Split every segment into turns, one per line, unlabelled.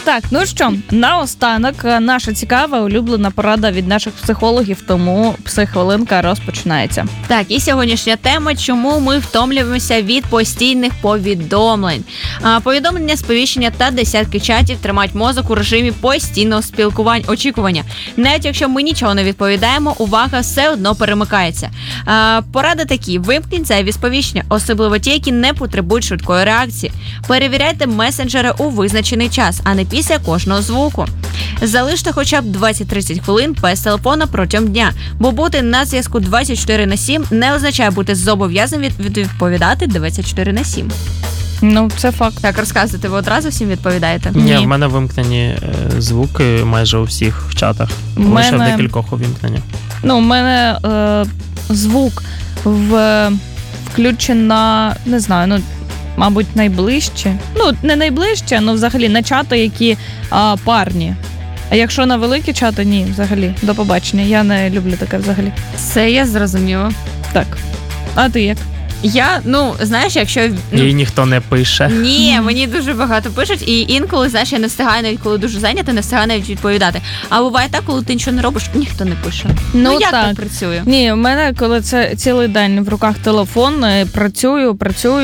Так, ну що, наостанок наша цікава улюблена порада від наших психологів, тому психхвилинка розпочинається.
Так, і сьогоднішня тема, чому ми втомлюємося від постійних повідомлень. Повідомлення, сповіщення та десятки чатів тримають мозок у режимі постійного очікування. Навіть якщо ми нічого не відповідаємо, увага все одно перемикається. Поради такі: вимкніть зайві сповіщення, особливо ті, які не потребують швидкої реакції. Перевіряйте месенджери у визначений час, а не після кожного звуку. Залиште хоча б 20-30 хвилин без телефона протягом дня, бо бути на зв'язку 24/7 не означає бути зобов'язаним відповідати 24/7.
Ну, це факт.
Так, розказуйте, ви одразу всім відповідаєте?
Ні, в мене вимкнені звуки майже у всіх чатах. Лише в декількох увімкнені.
Ну, у мене звук включена, не знаю, мабуть, найближче. Ну, не найближче, але взагалі на чати, які парні. А якщо на великі чати, ні, взагалі. До побачення. Я не люблю таке взагалі.
Це я зрозуміла.
Так. А ти як?
Я, знаєш, якщо...
Їй ніхто не пише.
Ні, мені дуже багато пишуть, і інколи, знаєш, я не встигаю, навіть коли дуже зайнята, не встигаю навіть відповідати. А буває так, коли ти нічого не робиш, ніхто не пише. Як так працює?
Ні, в мене, коли це цілий день в руках телефон, працюю,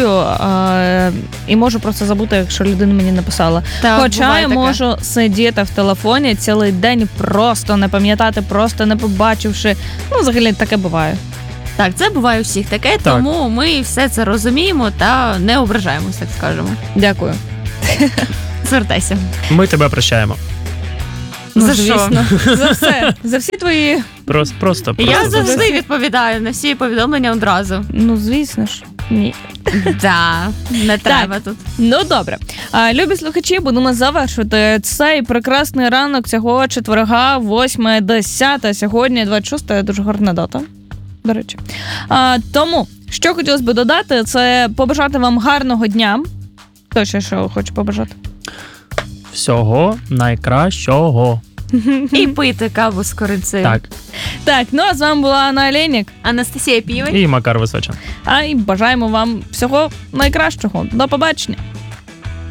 і можу просто забути, якщо людина мені написала.
Так,
хоча я можу сидіти в телефоні цілий день, просто не пам'ятати, просто не побачивши. Ну, взагалі, таке буває.
Так, це буває у всіх таке,
так.
Тому ми все це розуміємо та не ображаємось, так скажемо.
Дякую.
Звертайся.
Ми тебе прощаємо.
За
звісно. За все. За всі твої...
Просто.
Я завжди відповідаю на всі повідомлення одразу.
Ну, звісно ж. Ні.
Так, не треба тут.
Ну, добре. Любі слухачі, будемо завершувати цей прекрасний ранок цього четверга, 8-10. Сьогодні 26-та, дуже гарна дата. До речі. Тому, що хотілося б додати, це побажати вам гарного дня. Хто ще що хоче побажати?
Всього найкращого.
І пити каву з корицею.
Так, ну а з вами була Анна Олейник,
Анастасія Півень
І Макар Височин.
і бажаємо вам всього найкращого. До побачення.